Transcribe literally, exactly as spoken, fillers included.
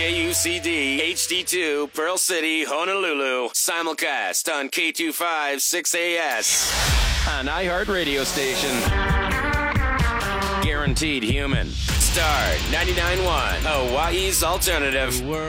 A U C D H D two, Pearl City, Honolulu. Simulcast on K two five six A S. An iHeart radio station. Guaranteed human. Star ninety-nine point one, Hawaii's alternative.